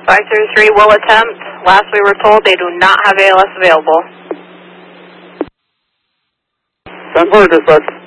533 will attempt. Last we were told they do not have ALS available. 10-4, dispatch.